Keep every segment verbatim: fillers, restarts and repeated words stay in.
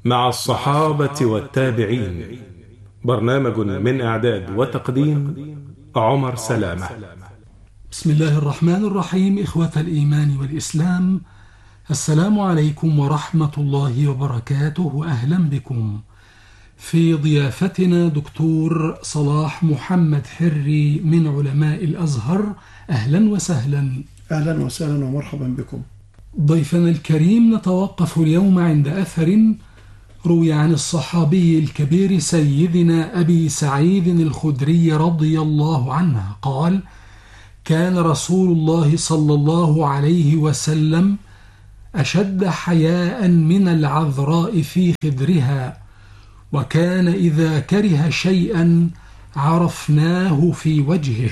مع الصحابة والتابعين. برنامج من إعداد وتقديم عمر سلامة. بسم الله الرحمن الرحيم. إخوة الإيمان والإسلام، السلام عليكم ورحمة الله وبركاته، وأهلا بكم. في ضيافتنا دكتور صلاح محمد حري من علماء الأزهر. أهلا وسهلا. أهلا وسهلا ومرحبا بكم. ضيفنا الكريم، نتوقف اليوم عند أثر روي عن الصحابي الكبير سيدنا أبي سعيد الخدري رضي الله عنه قال: كان رسول الله صلى الله عليه وسلم أشد حياء من العذراء في خدرها، وكان إذا كره شيئا عرفناه في وجهه.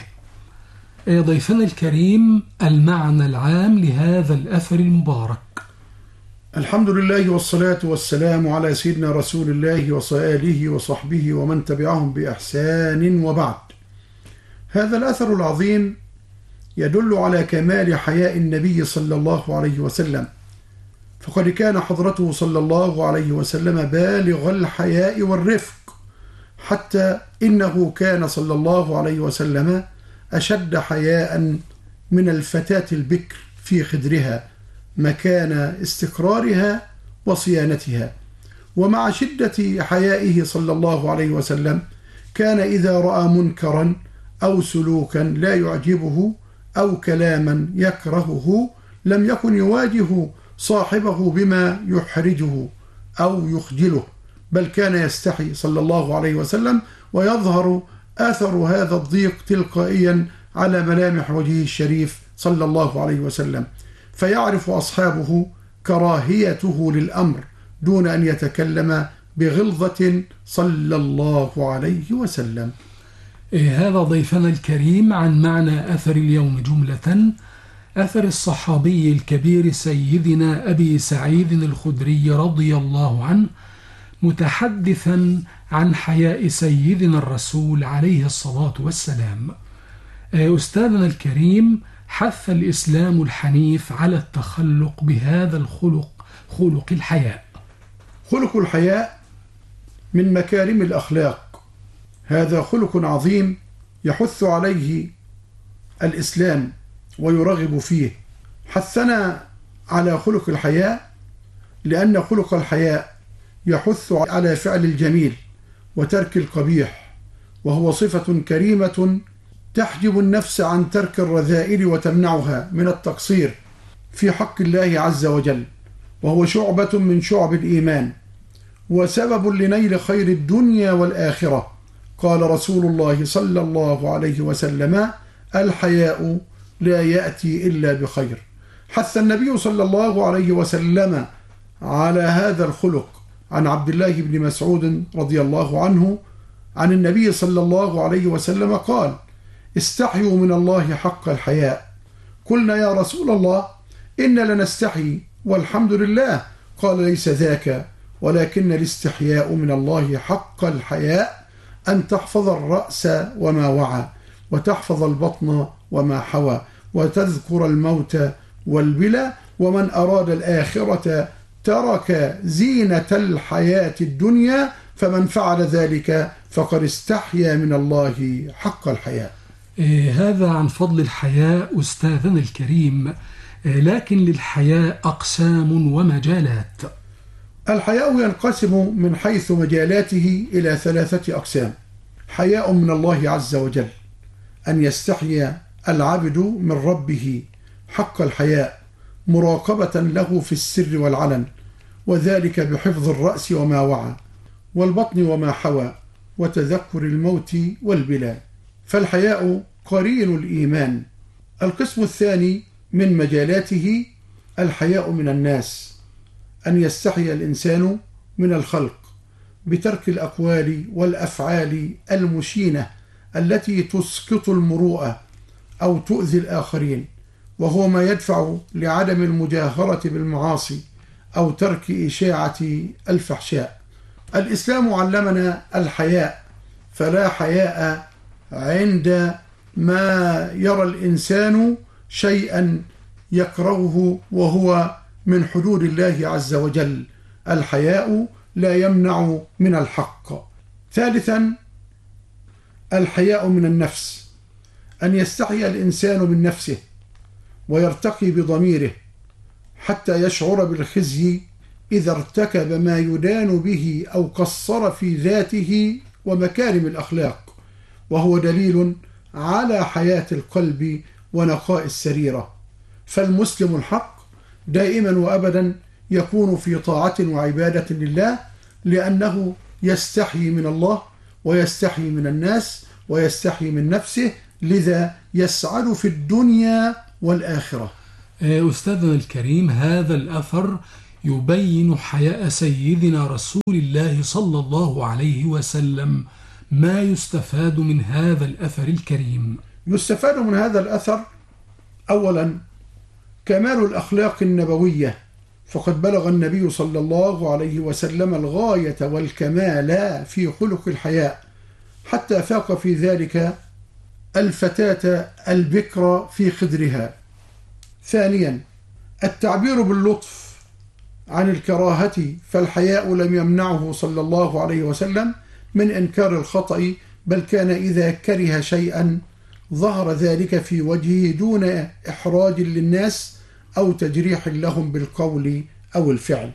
ضيفنا الكريم، المعنى العام لهذا الأثر المبارك. الحمد لله والصلاة والسلام على سيدنا رسول الله وصآله وصحبه ومن تبعهم بإحسان، وبعد. هذا الأثر العظيم يدل على كمال حياء النبي صلى الله عليه وسلم، فقد كان حضرته صلى الله عليه وسلم بالغ الحياء والرفق، حتى إنه كان صلى الله عليه وسلم أشد حياء من الفتاة البكر في خدرها مكان استقرارها وصيانتها. ومع شدة حيائه صلى الله عليه وسلم كان إذا رأى منكرا أو سلوكا لا يعجبه أو كلاما يكرهه لم يكن يواجه صاحبه بما يحرجه أو يخجله، بل كان يستحي صلى الله عليه وسلم، ويظهر آثر هذا الضيق تلقائيا على ملامح وجهه الشريف صلى الله عليه وسلم، فيعرف أصحابه كراهيته للأمر دون أن يتكلم بغلظة صلى الله عليه وسلم. هذا ضيفنا الكريم عن معنى أثر اليوم جملة. أثر الصحابي الكبير سيدنا أبي سعيد الخدري رضي الله عنه، متحدثا عن حياء سيدنا الرسول عليه الصلاة والسلام. أستاذنا الكريم، حث الإسلام الحنيف على التخلق بهذا الخلق، خلق الحياء. خلق الحياء من مكارم الأخلاق، هذا خلق عظيم يحث عليه الإسلام ويرغب فيه. حثنا على خلق الحياء لأن خلق الحياء يحث على فعل الجميل وترك القبيح، وهو صفة كريمة تحجب النفس عن ترك الرذائل وتمنعها من التقصير في حق الله عز وجل، وهو شعبة من شعب الإيمان وسبب لنيل خير الدنيا والآخرة. قال رسول الله صلى الله عليه وسلم: الحياء لا يأتي إلا بخير. حث النبي صلى الله عليه وسلم على هذا الخلق عن عبد الله بن مسعود رضي الله عنه عن النبي صلى الله عليه وسلم قال: استحيوا من الله حق الحياء. قلنا: يا رسول الله، إن لنستحي والحمد لله. قال: ليس ذاك، ولكن الاستحياء من الله حق الحياء أن تحفظ الرأس وما وعى، وتحفظ البطن وما حوى، وتذكر الموت والبلى، ومن أراد الآخرة ترك زينة الحياة الدنيا، فمن فعل ذلك فقد استحيا من الله حق الحياء. هذا عن فضل الحياء أستاذنا الكريم، لكن للحياء أقسام ومجالات. الحياء ينقسم من حيث مجالاته إلى ثلاثة أقسام. حياء من الله عز وجل، أن يستحيا العبد من ربه حق الحياء مراقبة له في السر والعلن، وذلك بحفظ الرأس وما وعى، والبطن وما حوى، وتذكر الموت والبلى، فالحياء قرين الإيمان. القسم الثاني من مجالاته الحياء من الناس، أن يستحي الإنسان من الخلق بترك الأقوال والأفعال المشينة التي تسقط المروءة أو تؤذي الآخرين، وهو ما يدفع لعدم المجاهرة بالمعاصي أو ترك إشاعة الفحشاء. الإسلام علمنا الحياء، فلا حياء عند ما يرى الإنسان شيئا يكرهه وهو من حدود الله عز وجل. الحياء لا يمنع من الحق. ثالثا الحياء من النفس، أن يستحي الإنسان من نفسه ويرتقي بضميره حتى يشعر بالخزي إذا ارتكب ما يدان به أو قصر في ذاته ومكارم الأخلاق، وهو دليل على حياة القلب ونقاء السريرة. فالمسلم الحق دائما وأبدا يكون في طاعة وعبادة لله، لأنه يستحي من الله ويستحي من الناس ويستحي من نفسه، لذا يسعد في الدنيا والآخرة. أستاذنا الكريم، هذا الأثر يبين حياء سيدنا رسول الله صلى الله عليه وسلم. ما يستفاد من هذا الأثر الكريم؟ يستفاد من هذا الأثر أولا كمال الأخلاق النبوية، فقد بلغ النبي صلى الله عليه وسلم الغاية والكمال في خلق الحياء، حتى فاق في ذلك الفتاة البكر في خدرها. ثانيا التعبير باللطف عن الكراهة، فالحياء لم يمنعه صلى الله عليه وسلم من إنكار الخطأ، بل كان إذا كره شيئا ظهر ذلك في وجهه دون إحراج للناس أو تجريح لهم بالقول أو الفعل.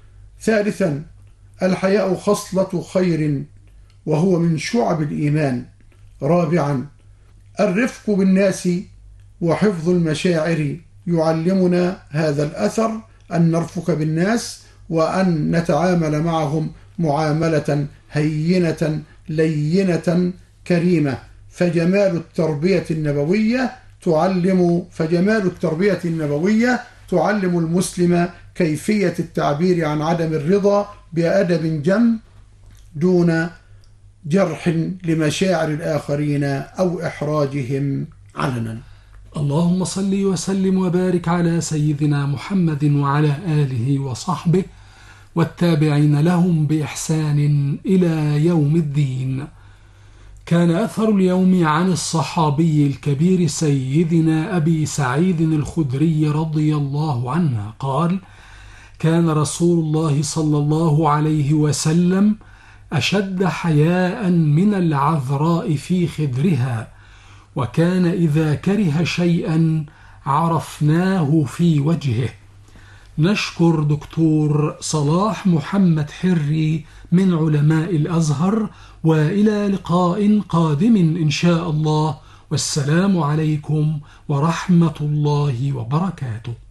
ثالثا الحياء خصلة خير وهو من شعب الإيمان. رابعا الرفق بالناس وحفظ المشاعر، يعلمنا هذا الأثر أن نرفق بالناس وأن نتعامل معهم معاملة هينة لينة كريمة. فجمال التربية النبوية تعلم فجمال التربية النبوية تعلم المسلم كيفية التعبير عن عدم الرضا بأدب جم دون جرح لمشاعر الآخرين أو إحراجهم علنا. اللهم صل وسلم وبارك على سيدنا محمد وعلى آله وصحبه والتابعين لهم بإحسان إلى يوم الدين. كان أثر اليوم عن الصحابي الكبير سيدنا أبي سعيد الخدري رضي الله عنه قال: كان رسول الله صلى الله عليه وسلم أشد حياء من العذراء في خدرها، وكان إذا كره شيئا عرفناه في وجهه. نشكر دكتور صلاح محمد حري من علماء الأزهر، وإلى لقاء قادم إن شاء الله، والسلام عليكم ورحمة الله وبركاته.